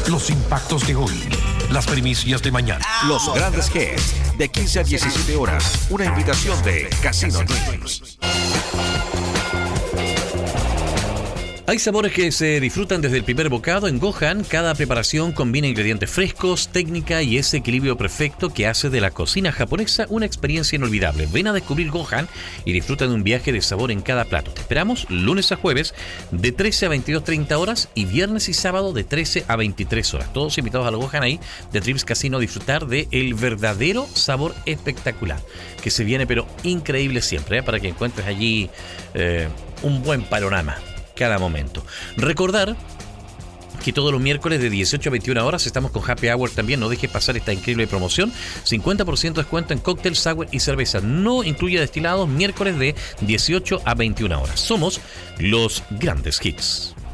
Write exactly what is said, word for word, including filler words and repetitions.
Los impactos de hoy. Las primicias de mañana. Los grandes hits de quince a diecisiete horas. Una invitación de Casino Dreams. Hay sabores que se disfrutan desde el primer bocado. En Gohan, cada preparación combina ingredientes frescos, técnica y ese equilibrio perfecto que hace de la cocina japonesa una experiencia inolvidable. Ven a descubrir Gohan y disfruta de un viaje de sabor en cada plato. Te esperamos lunes a jueves de trece a veintidós treinta horas y viernes y sábado de trece a veintitrés horas. Todos invitados al Gohan ahí de Dreams Casino a disfrutar de el verdadero sabor espectacular que se viene pero increíble siempre, ¿eh? Para que encuentres allí eh, un buen panorama cada momento. Recordar que todos los miércoles de dieciocho a veintiuna horas estamos con Happy Hour también. No dejes pasar esta increíble promoción. cincuenta por ciento de descuento en cóctel, sour y cerveza. No incluye destilados. Miércoles de dieciocho a veintiuna horas. Somos los grandes hits.